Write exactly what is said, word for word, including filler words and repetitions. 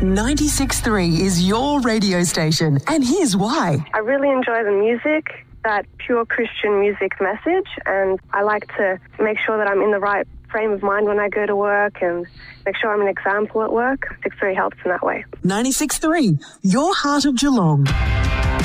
ninety-six point three is your radio station, and here's why. I really enjoy the music, that pure Christian music message, and I like to make sure that I'm in the right frame of mind when I go to work and make sure I'm an example at work. six three helps in that way. ninety-six point three, your heart of Geelong.